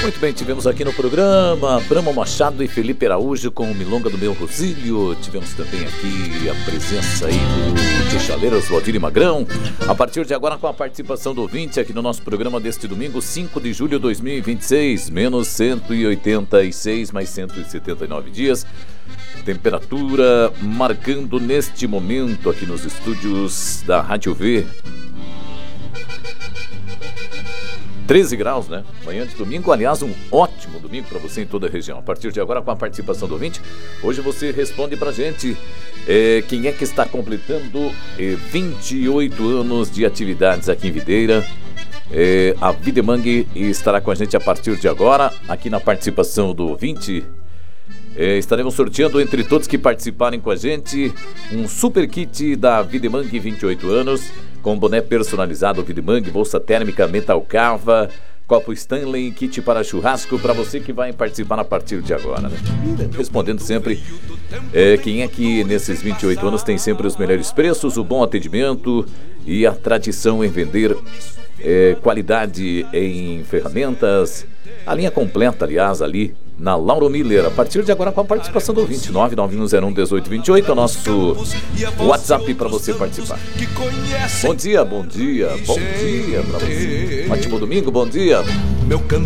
Muito bem, tivemos aqui no programa Brama Machado e Felipe Araújo com o Milonga do Meu Rosílio. Tivemos também aqui a presença aí do Teixaleiras, Valdir e Magrão. A partir de agora, com a participação do ouvinte aqui no nosso programa deste domingo, 5 de julho de 2026, menos 186, mais 179 dias. Temperatura marcando neste momento aqui nos estúdios da Rádio V 13 graus, né? Manhã de domingo, aliás, um ótimo domingo para você em toda a região. A partir de agora, com a participação do ouvinte, hoje você responde pra gente quem é que está completando 28 anos de atividades aqui em Videira. A Videmangue estará com a gente a partir de agora, aqui na participação do ouvinte. Estaremos sorteando entre todos que participarem com a gente um super kit da Videmangue 28 anos, com boné personalizado Videmangue, bolsa térmica Metal Cava, copo Stanley, kit para churrasco, para você que vai participar a partir de agora, né? Respondendo sempre quem é que nesses 28 anos tem sempre os melhores preços, o bom atendimento e a tradição em vender qualidade em ferramentas, a linha completa, aliás, ali na Lauro Miller. A partir de agora, com a participação do 2991011828, é o nosso WhatsApp para você participar. Bom dia pra você. Ótimo domingo, bom dia.